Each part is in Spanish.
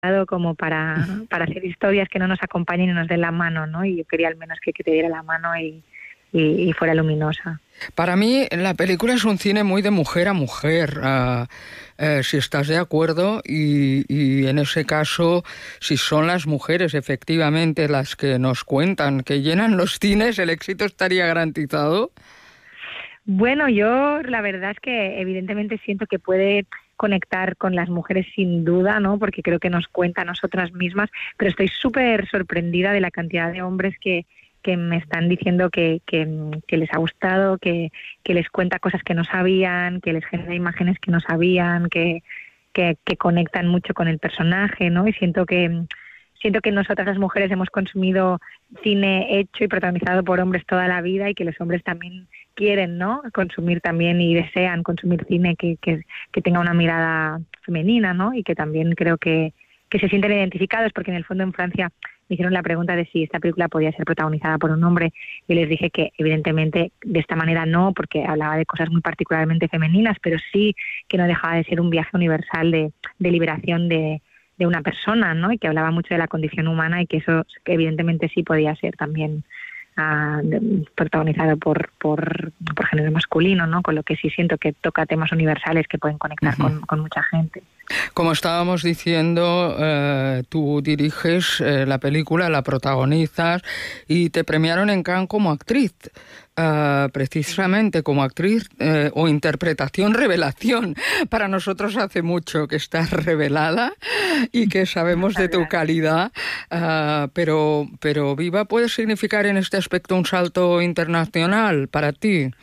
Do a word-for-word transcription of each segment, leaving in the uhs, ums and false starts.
como para, para hacer historias que no nos acompañen y nos den la mano, ¿no? Y yo quería al menos que, que te diera la mano y, y, y fuera luminosa. Para mí la película es un cine muy de mujer a mujer, uh, uh, si estás de acuerdo, y, y en ese caso, si son las mujeres efectivamente las que nos cuentan, que llenan los cines, ¿el éxito estaría garantizado? Bueno, yo la verdad es que evidentemente siento que puede conectar con las mujeres sin duda, ¿no? Porque creo que nos cuenta a nosotras mismas, pero estoy súper sorprendida de la cantidad de hombres que que me están diciendo que, que, que les ha gustado, que, que les cuenta cosas que no sabían, que les genera imágenes que no sabían, que, que, que conectan mucho con el personaje, ¿no? Y siento que siento que nosotras las mujeres hemos consumido cine hecho y protagonizado por hombres toda la vida y que los hombres también quieren, ¿no? Consumir también y desean consumir cine que, que, que tenga una mirada femenina, ¿no? Y que también creo que, que se sienten identificados, porque en el fondo en Francia me hicieron la pregunta de si esta película podía ser protagonizada por un hombre y les dije que evidentemente de esta manera no, porque hablaba de cosas muy particularmente femeninas, pero sí que no dejaba de ser un viaje universal de, de liberación de, de una persona, ¿no? Y que hablaba mucho de la condición humana y que eso que evidentemente sí podía ser también uh, protagonizado por, por, por género masculino, ¿no? Con lo que sí siento que toca temas universales que pueden conectar uh-huh. con, con mucha gente. Como estábamos diciendo, eh, tú diriges eh, la película, la protagonizas y te premiaron en Cannes como actriz, eh, precisamente como actriz eh, o interpretación revelación. Para nosotros hace mucho que estás revelada y que sabemos de tu calidad, eh, pero, pero Viva puede significar en este aspecto un salto internacional para ti.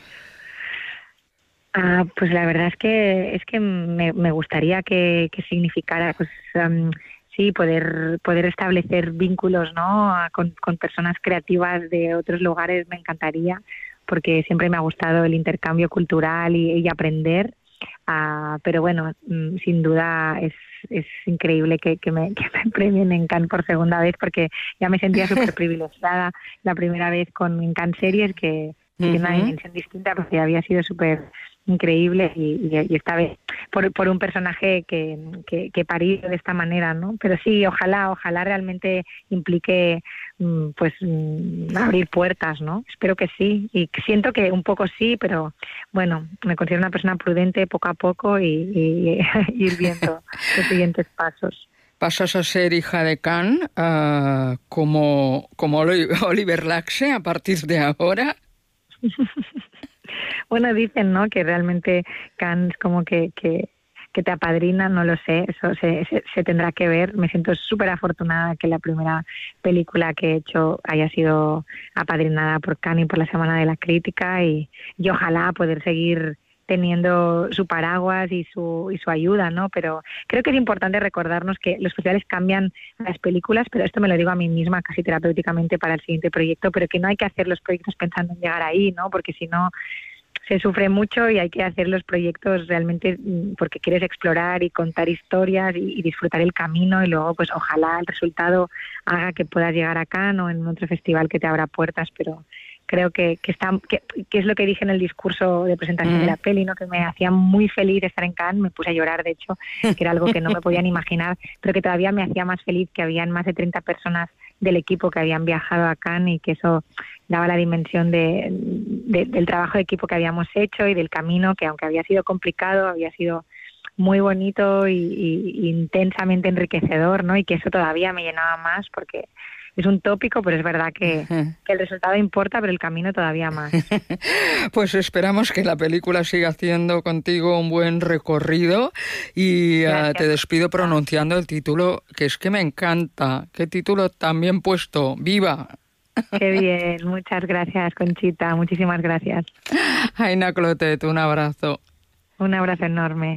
Ah, pues la verdad es que es que me, me gustaría que, que significara, pues um, sí, poder poder establecer vínculos, ¿no? Con, con personas creativas de otros lugares me encantaría, porque siempre me ha gustado el intercambio cultural y, y aprender. Ah, pero bueno, sin duda es es increíble que, que, me, que me premien en Cannes por segunda vez, porque ya me sentía súper privilegiada la primera vez con en Cannes Series, que uh-huh. tiene una dimensión distinta, porque había sido súper increíble y, y, y esta vez por, por un personaje que, que, que parí de esta manera, ¿no? Pero sí, ojalá, ojalá realmente implique pues abrir puertas, ¿no? Espero que sí, y siento que un poco sí, pero bueno, me considero una persona prudente poco a poco y, y, y ir viendo los siguientes pasos. Pasas a ser hija de Cannes uh, como, como Oliver Laxe a partir de ahora. Bueno, dicen, ¿no?, que realmente Cannes como que, que, que te apadrina, no lo sé, eso se, se, se tendrá que ver. Me siento súper afortunada que la primera película que he hecho haya sido apadrinada por Cannes y por la Semana de la Crítica, y, y ojalá poder seguir teniendo su paraguas y su y su ayuda, ¿no? Pero creo que es importante recordarnos que los festivales cambian las películas, pero esto me lo digo a mí misma casi terapéuticamente para el siguiente proyecto, pero que no hay que hacer los proyectos pensando en llegar ahí, ¿no? Porque si no se sufre mucho y hay que hacer los proyectos realmente porque quieres explorar y contar historias y, y disfrutar el camino, y luego pues ojalá el resultado haga que puedas llegar a Cannes o en otro festival que te abra puertas, pero creo que, que, está, que, que es lo que dije en el discurso de presentación mm. de la peli, ¿no? Que me hacía muy feliz estar en Cannes, me puse a llorar de hecho, que era algo que no me podían imaginar, pero que todavía me hacía más feliz que habían más de treinta personas del equipo que habían viajado a Cannes, y que eso daba la dimensión de, de, del trabajo de equipo que habíamos hecho y del camino que, aunque había sido complicado, había sido muy bonito y, y, y intensamente enriquecedor, ¿no? Y que eso todavía me llenaba más, porque es un tópico, pero es verdad que, que el resultado importa, pero el camino todavía más. Pues esperamos que la película siga haciendo contigo un buen recorrido y uh, te despido pronunciando el título, que es que me encanta. Qué título tan bien puesto, ¡Viva! Qué bien, muchas gracias, Conchita, muchísimas gracias. Aina Clotet, un abrazo. Un abrazo enorme.